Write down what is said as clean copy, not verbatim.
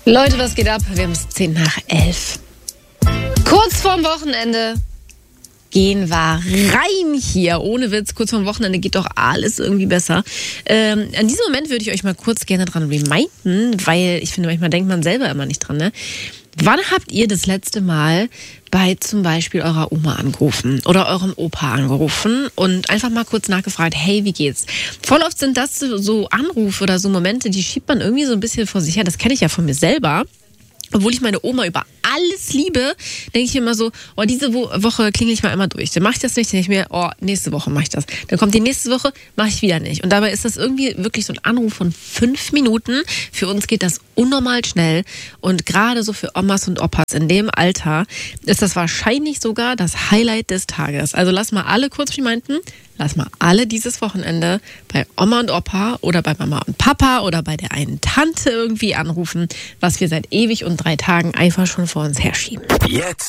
Leute, was geht ab? Wir haben es 10 nach 11. Kurz vorm Wochenende gehen wir rein hier. Ohne Witz, kurz vorm Wochenende geht doch alles irgendwie besser. An diesem Moment würde ich euch mal kurz gerne dran reminden, weil ich finde, manchmal denkt man selber immer nicht dran, ne? Wann habt ihr das letzte Mal bei zum Beispiel eurer Oma angerufen oder eurem Opa angerufen und einfach mal kurz nachgefragt, hey, wie geht's? Voll oft sind das so Anrufe oder so Momente, die schiebt man irgendwie so ein bisschen vor sich her. Das kenne ich ja von mir selber. Obwohl ich meine Oma über alles liebe, denke ich mir immer so, oh, diese Woche klingel ich mal einmal durch. Dann mache ich das nicht, dann denke ich mir, oh, nächste Woche mache ich das. Dann kommt die nächste Woche, mache ich wieder nicht. Und dabei ist das irgendwie wirklich so ein Anruf von 5 Minuten. Für uns geht das unnormal schnell. Und gerade so für Omas und Opas in dem Alter ist das wahrscheinlich sogar das Highlight des Tages. Also lass mal alle kurz reminden, lass mal alle dieses Wochenende bei Oma und Opa oder bei Mama und Papa oder bei der einen Tante irgendwie anrufen, was wir seit ewig und 3 Tagen einfach schon vor uns herschieben. Jetzt